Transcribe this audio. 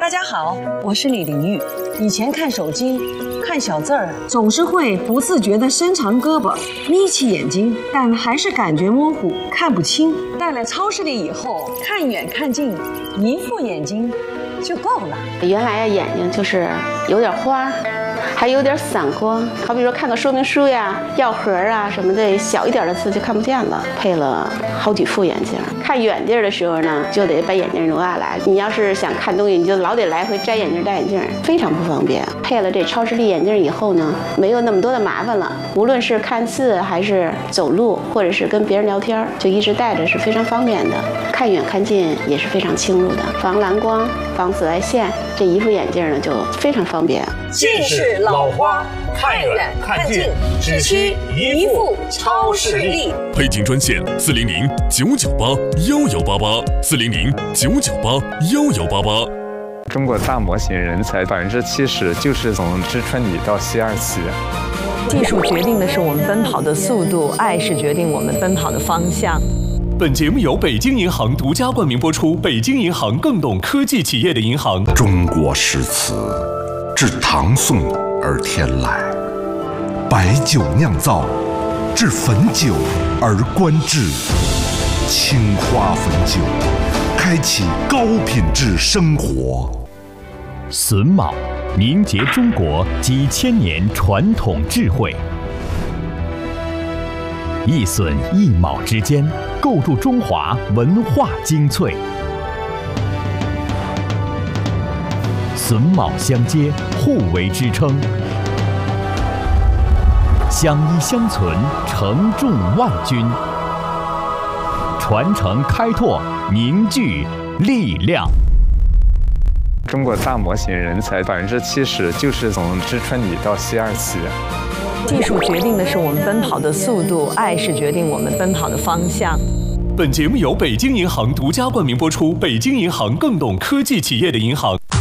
家好，我是李玲玉。以前看手机看小字儿，总是会不自觉地伸长胳膊，眯起眼睛，但还是感觉模糊，看不清。到了超视力以后，看远看近，一副眼睛就够了。 原来眼睛就是有点花，还有点散光，好比说看个说明书呀、药盒啊什么的，小一点的字就看不见了。配了好几副眼镜，看远地儿的时候呢，就得把眼镜挪下来。你要是想看东西，你就老得来回摘眼镜戴眼镜，非常不方便。配了这超视力眼镜以后呢，没有那么多的麻烦了。无论是看字还是走路，或者是跟别人聊天，就一直戴着是非常方便的。看远看近也是非常清楚的，防蓝光、防紫外线。这一副眼镜呢就非常方便。 近视老花，看远看近，只需一副超视力。 配镜专线400-998-1188，400-998-1188。 中国大模型人才70%就是从知春里到西二旗。 技术决定的是我们奔跑的速度，爱是决定我们奔跑的方向。 本节目由北京银行独家冠名播出，北京银行更懂科技企业的银行。 中国诗词自唐宋而天来，白酒酿造，至汾酒而观致，青花汾酒，开启高品质生活。 榫卯凝结中国几千年传统智慧，一榫一卯之间，构筑中华文化精粹。榫卯相接，互为支撑，相依相存，承重万钧。传承开拓，凝聚力量。 中国大模型人才70%就是从知春里到西二旗。 技术决定的是我们奔跑的速度，爱是决定我们奔跑的方向。 本节目由北京银行独家冠名播出，北京银行更懂科技企业的银行。